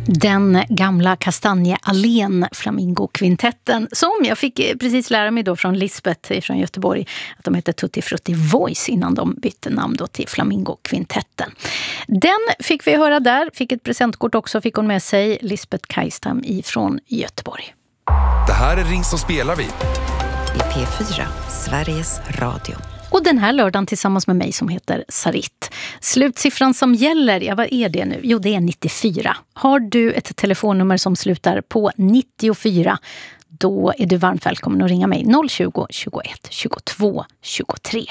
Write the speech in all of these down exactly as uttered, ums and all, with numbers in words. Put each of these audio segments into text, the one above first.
Den gamla Kastanjeallén Flamingo-kvintetten som jag fick precis lära mig då från Lisbeth från Göteborg att de hette Tutti Frutti Voice innan de bytte namn då till Flamingo-kvintetten. Den fick vi höra där, fick ett presentkort också, fick hon med sig Lisbeth Kajstam ifrån Göteborg. Det här är Ring som spelar vi. I P fyra, Sveriges Radio. Och den här lördagen tillsammans med mig som heter Sarit. Slutsiffran som gäller, ja vad är det nu? Jo, det är nittiofyra. Har du ett telefonnummer som slutar på nittiofyra, då är du varmt välkommen att ringa mig noll tjugo, tjugoett, tjugotvå, tjugotre.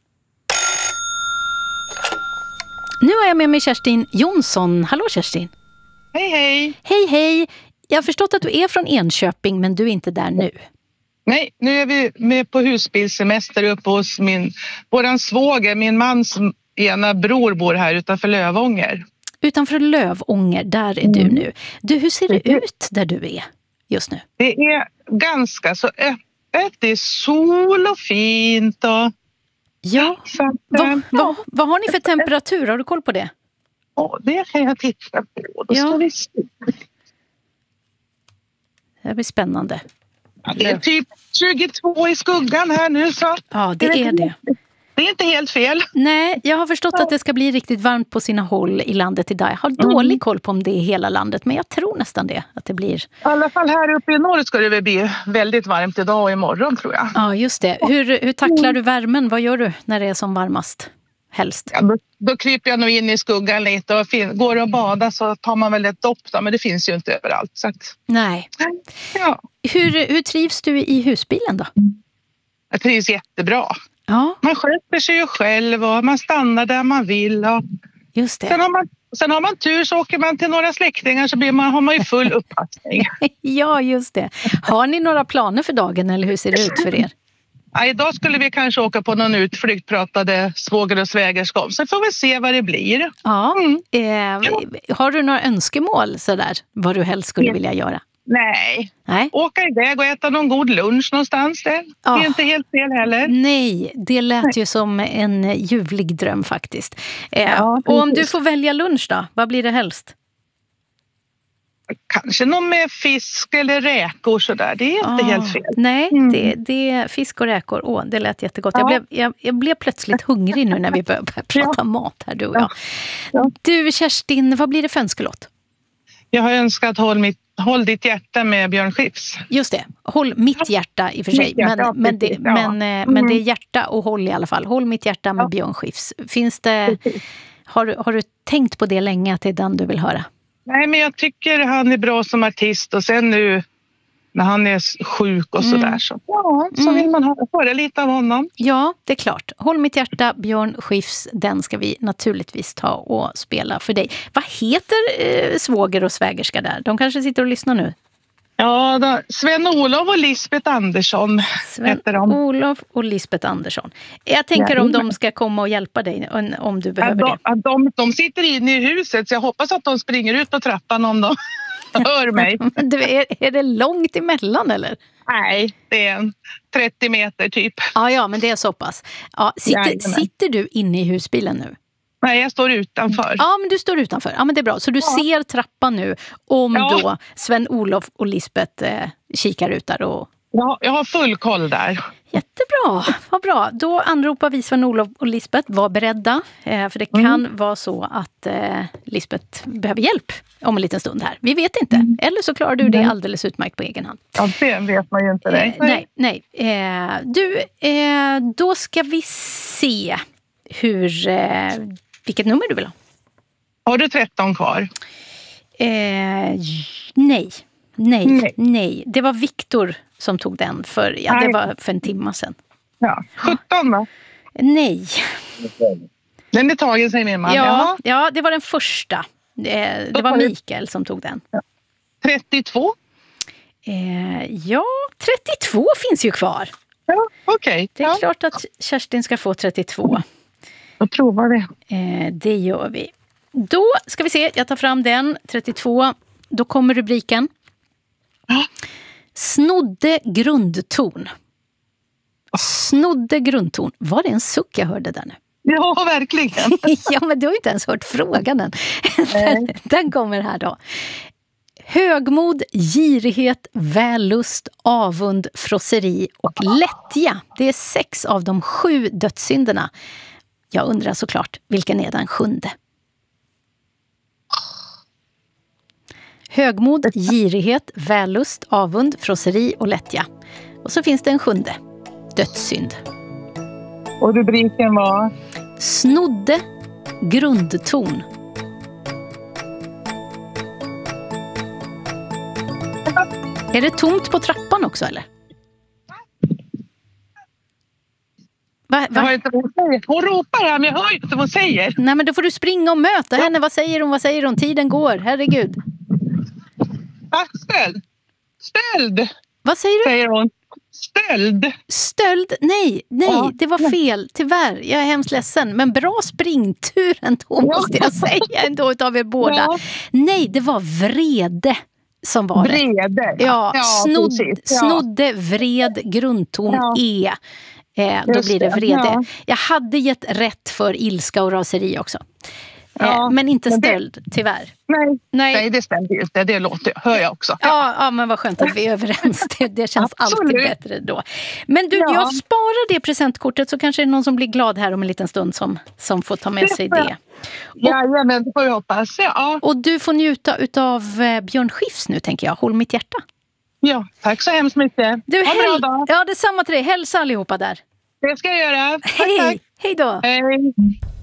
Nu har jag med mig Kerstin Jonsson. Hallå Kerstin. Hej hej. Hej hej. Jag har förstått att du är från Enköping men du är inte där nu. Nej, nu är vi med på husbilsemester uppe hos min, våran svåger, min mans ena bror bor här utanför Lövånger. Utanför Lövånger, där är mm. du nu. Du, hur ser det ut där du är just nu? Det är ganska så öppet, det är sol och fint och... Ja, vad va, va har ni för temperatur? Har du koll på det? Ja, det kan jag titta på. Då ja. står vi... Det blir spännande. Ja, det är typ tjugotvå i skuggan här nu så... Ja, det är det. Det är inte helt fel. Nej, jag har förstått att det ska bli riktigt varmt på sina håll i landet idag. Jag har dålig mm. koll på om det är hela landet, men jag tror nästan det, att det blir... I alla fall här uppe i norr ska det väl bli väldigt varmt idag och imorgon tror jag. Ja, just det. Hur, hur tacklar du värmen? Vad gör du när det är som varmast? Helst. Ja, då, då kryper jag nog in i skuggan lite och fin- går och bada så tar man väl ett dopp då, men det finns ju inte överallt. Så att... Nej. Ja. Hur, hur trivs du i husbilen då? Jag trivs jättebra. Ja. Man sköter sig ju själv och man stannar där man vill. Och... Just det. Sen har, man, sen har man tur så åker man till några släktingar så blir man, har man ju full upppassning. Ja, just det. Har ni några planer för dagen eller hur ser det ut för er? Ja, idag skulle vi kanske åka på någon utflykt, pratade svåger och svägerskap. Så får vi se vad det blir. Ja. Mm. Eh, har du några önskemål sådär, vad du helst skulle vilja göra? Nej. Nej. Åka iväg och äta någon god lunch någonstans. Det, det är oh. inte helt fel heller. Nej, det lät Nej. ju som en ljuvlig dröm faktiskt. Eh, ja, och om du får välja lunch då, vad blir det helst? Kanske någon med fisk eller räkor sådär. Det är inte oh. helt fel. Nej, mm. det, det är fisk och räkor. Åh, det lät jättegott. Ja. Jag, blev, jag, jag blev plötsligt hungrig nu när vi började prata ja. mat här, du och jag. Ja. Ja. Du Kerstin, vad blir det för önskelåt? Jag har önskat håll, mitt, håll ditt hjärta med Björn Skifs. Just det, håll mitt hjärta i och för sig. Hjärta, men, men, det, ja. men, mm. men det är hjärta och håll i alla fall. Håll mitt hjärta med ja. Björn Skifs. Finns det, har, har du tänkt på det länge att det är den du vill höra? Nej, men jag tycker han är bra som artist och sen nu när han är sjuk och mm. sådär så, ja, så mm. vill man höra lite av honom. Ja, det är klart. Håll mitt hjärta, Björn Skifs, den ska vi naturligtvis ta och spela för dig. Vad heter eh, svåger och svägerska där? De kanske sitter och lyssnar nu. Ja, då, Sven-Olof och Lisbeth Andersson heter de. Sven-Olof och Lisbeth Andersson. Jag tänker ja, om de ska komma och hjälpa dig om du behöver ja, de, det. De, de sitter inne i huset så jag hoppas att de springer ut på trappan om de hör mig. Du, är, är det långt emellan eller? Nej, det är en trettio meter typ. Ja, ja, men det är så pass. Ja, sitter, sitter du inne i husbilen nu? Nej, jag står utanför. Ja, men du står utanför. Ja, men det är bra. Så du ja. ser trappan nu om ja. då Sven-Olof och Lisbeth eh, kikar ut där och... Ja, jag har full koll där. Jättebra, vad bra. Då anropar vi Sven-Olof och Lisbeth. Var beredda, eh, för det kan mm. vara så att eh, Lisbeth behöver hjälp om en liten stund här. Vi vet inte. Mm. Eller så klarar du det alldeles utmärkt på egen hand. Ja, det vet man ju inte. Eh, nej, nej. Eh, du, eh, då ska vi se hur... Eh, vilket nummer du vill ha. Har du tretton kvar? Eh, nej. nej, nej, nej. Det var Viktor som tog den för, ja, det var för en timme sedan. Ja, sjutton va? Nej. Den är tagen, säger min man. Ja, ja, det var den första. Det, det var Mikael som tog den. Ja. trettiotvå? Eh, ja, trettiotvå finns ju kvar. Ja, okej. Okay. Det är ja. klart att Kerstin ska få trettiotvå. Då provar vi. Eh, det gör vi. Då ska vi se, jag tar fram den, trettiotvå. Då kommer rubriken. Ja. Snodde grundton. Snodde grundton. Var det en suck jag hörde där nu? Ja, verkligen. Ja, men du har ju inte ens hört frågan än. Den, den kommer här då. Högmod, girighet, vällust, avund, frosseri och lättja. Det är sex av de sju dödssynderna. Jag undrar såklart, vilken är den sjunde? Högmod, girighet, vällust, avund, frosseri och lättja. Och så finns det en sjunde. Dödssynd. Och rubriken var? Snodde, grundton. Är det tomt på trappan också, eller? Va, va? Jag hör inte vad hon säger. Hon ropar här, men jag hör inte vad hon säger. Nej, men då får du springa och möta henne. Vad säger hon? Vad säger hon? Tiden går. Herregud. Ah, stöld. Stöld, Vad säger du? säger hon. Stöld. Stöld? Nej, nej, Ja. det var fel. Tyvärr, jag är hemskt ledsen. Men bra springtur ändå, Ja. måste jag säga. Ändå utav er båda. Ja. Nej, det var vrede som var det. Vrede. Ja, snodd, precis. Ja. snodde, vred, grundton, Ja. E. Eh, då Just blir det det, vrede. ja. Jag hade gett rätt för ilska och raseri också. Eh, Ja, men inte men det- stöld, tyvärr. Nej. Nej. Nej, det stämmer ju inte. Det låter jag, hör jag också. Ja, ja, men vad skönt att vi är överens. Det, det känns Absolut. alltid bättre då. Men du, Ja. jag sparar det presentkortet, så kanske det är någon som blir glad här om en liten stund som, som får ta med Det sig får jag. det. Jajamän, det får vi hoppas. Ja. Och du får njuta utav eh, Björn Skifs nu, tänker jag. Håll mitt hjärta. ja, tack så hemskt mycket. Du, ha en häl- bra dag. Ja, detsamma till dig. Hälsa allihopa där. Det ska jag göra. Tack, Hej, tack. hej då. Hej.